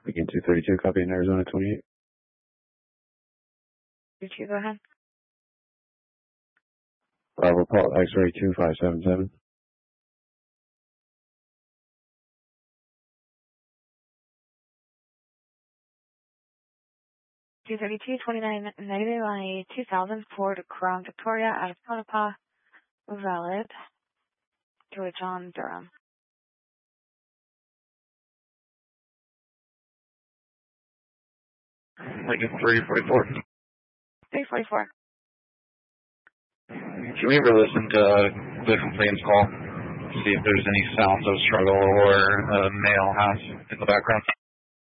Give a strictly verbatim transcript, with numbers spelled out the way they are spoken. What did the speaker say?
Begin two thirty-two, copy in Arizona twenty-eight. Did you go ahead? Bravo, Paul, X-ray two five seven seven. two thirty-two, twenty-nine, negative on a two thousand Ford Crown Victoria out of Tonopah, valid to a John Durham. Like a three forty-four. three forty-four. Can we ever listen to the complaints call? See if there's any sounds of struggle or a male house in the background?